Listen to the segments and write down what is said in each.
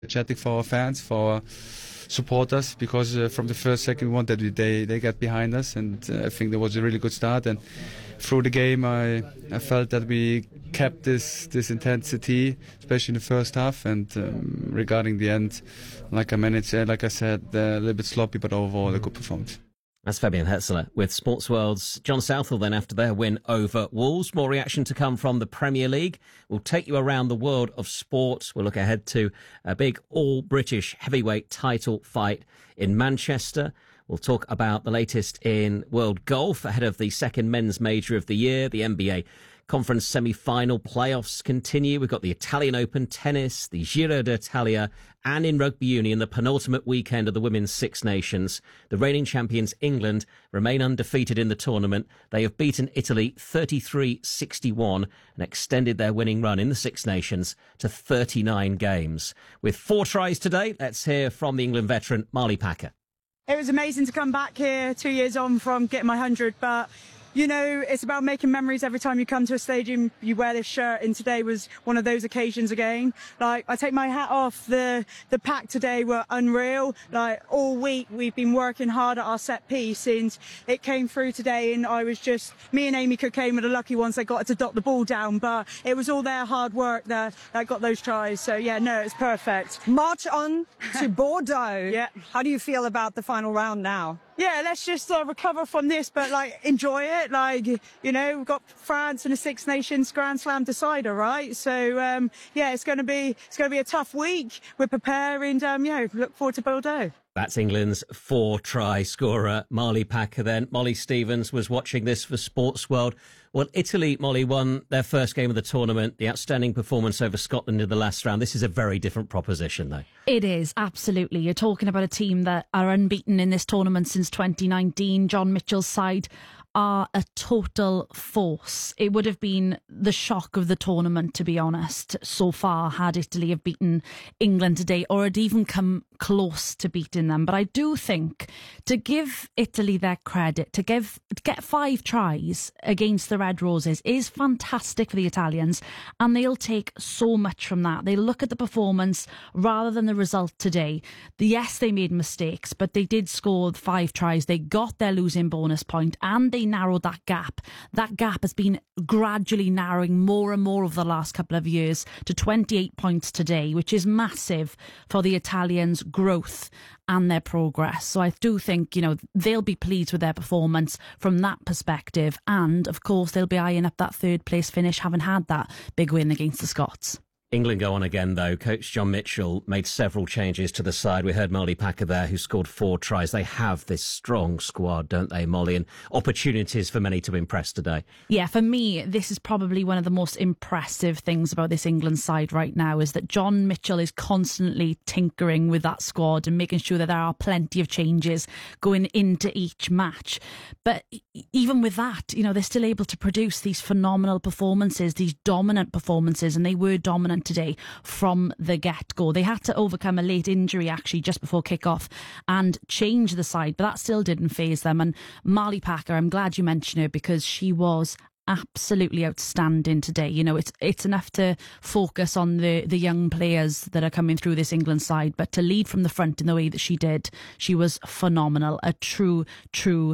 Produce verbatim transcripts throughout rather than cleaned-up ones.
energetic for our fans, for our supporters, because uh, from the first second we wanted they they got behind us, and uh, I think there was a really good start. And through the game, I I felt that we kept this this intensity, especially in the first half. And um, regarding the end, like I managed, uh, like I said, uh, a little bit sloppy, but overall a good performance. That's Fabian Hetzler with Sports World's John Southall then after their win over Wolves. More reaction to come from the Premier League. We'll take you around the world of sport. We'll look ahead to a big all-British heavyweight title fight in Manchester. We'll talk about the latest in world golf ahead of the second men's major of the year. The N B A Conference semi-final playoffs continue. We've got the Italian Open tennis, the Giro d'Italia, and in rugby union, the penultimate weekend of the Women's Six Nations. The reigning champions, England, remain undefeated in the tournament. They have beaten Italy thirty-three sixty-one and extended their winning run in the Six Nations to thirty-nine games. With four tries today, let's hear from the England veteran, Marley Packer. It was amazing to come back here two years on from getting my hundred, but you know, it's about making memories every time you come to a stadium. You wear this shirt, and today was one of those occasions again. Like, I take my hat off. The the pack today were unreal. Like, all week we've been working hard at our set piece, and it came through today. And I was just, me and Amy Cocaine were the lucky ones that got to dot the ball down, but it was all their hard work that, that got those tries. So yeah, no, it's perfect. March on to Bordeaux. Yeah. How do you feel about the final round now? Yeah, let's just uh, recover from this, but like enjoy it. Like, you know, we've got France and the Six Nations Grand Slam decider, right? So um, yeah, it's going to be it's going to be a tough week. We're preparing. Um, yeah, look forward to Bordeaux. That's England's four-try scorer, Marley Packer then. Molly Stevens was watching this for Sports World. Well, Italy, Molly, won their first game of the tournament, the outstanding performance over Scotland in the last round. This is a very different proposition, though. It is, absolutely. You're talking about a team that are unbeaten in this tournament since twenty nineteen. John Mitchell's side are a total force. It would have been the shock of the tournament, to be honest, so far, had Italy have beaten England today, or had even come close to beating them. But I do think to give Italy their credit, to give to get five tries against the Red Roses is fantastic for the Italians, and they'll take so much from that. They look at the performance rather than the result today. Yes, they made mistakes, but they did score five tries. They got their losing bonus point, and they narrowed that gap. That gap has been gradually narrowing more and more over the last couple of years to twenty-eight points today, which is massive for the Italians' growth and their progress. So I do think, you know, they'll be pleased with their performance from that perspective. And of course, they'll be eyeing up that third place finish, having had that big win against the Scots. England go on again, though. Coach John Mitchell made several changes to the side. We heard Marley Packer there, who scored four tries. They have this strong squad, don't they, Molly? And opportunities for many to impress today. Yeah, for me, this is probably one of the most impressive things about this England side right now, is that John Mitchell is constantly tinkering with that squad and making sure that there are plenty of changes going into each match. But even with that, you know, they're still able to produce these phenomenal performances, these dominant performances, and they were dominant today from the get-go. They had to overcome a late injury actually just before kick-off and change the side, but that still didn't faze them. And Marley Packer, I'm glad you mentioned her, because she was absolutely outstanding today. You know, it's it's enough to focus on the the young players that are coming through this England side, but to lead from the front in the way that she did, she was phenomenal. A true, true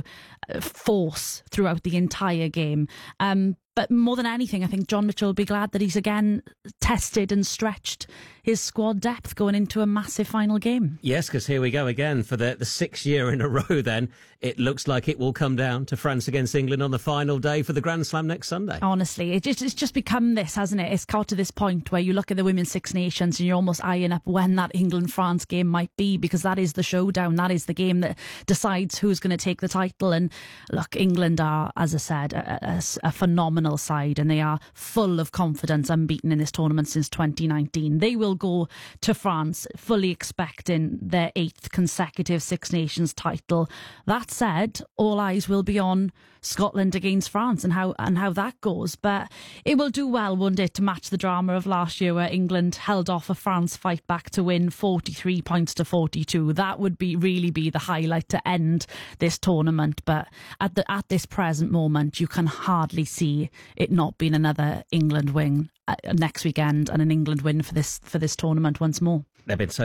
force throughout the entire game. Um, But more than anything, I think John Mitchell will be glad that he's again tested and stretched his squad depth going into a massive final game. Yes, because here we go again for the, the sixth year in a row then. It looks like it will come down to France against England on the final day for the Grand Slam next Sunday. Honestly, it just, it's just become this, hasn't it? It's got to this point where you look at the Women's Six Nations and you're almost eyeing up when that England-France game might be, because that is the showdown. That is the game that decides who's going to take the title. And look, England are, as I said, a, a, a phenomenal side, and they are full of confidence, unbeaten in this tournament since twenty nineteen. They will go to France fully expecting their eighth consecutive Six Nations title. That said, all eyes will be on Scotland against France and how and how that goes. But it will do well, won't it, to match the drama of last year where England held off a France fight back to win forty-three points to forty-two. That would be really be the highlight to end this tournament. But at the at this present moment, you can hardly see it not being another England win uh, next weekend and an England win for this for this tournament once more. They've been so